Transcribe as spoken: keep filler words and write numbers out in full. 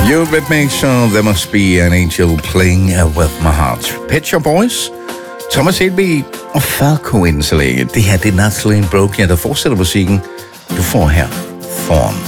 Eurythmics, There Must Be an Angel Playing With My Heart. Pet Shop Boys, Thomas Helby og Falco indtillægget. Det her, det er Natalie Imbruglia, der fortsætter musikken. Du får her Thorn.